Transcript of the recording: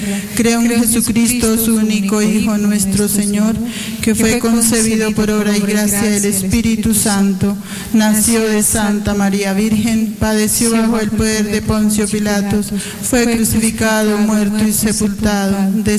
Creo en Jesucristo, su único Hijo, nuestro Señor, que fue concebido por obra y gracia del Espíritu Santo, nació de Santa María Virgen, padeció bajo el poder de Poncio Pilatos, fue crucificado, muerto y sepultado,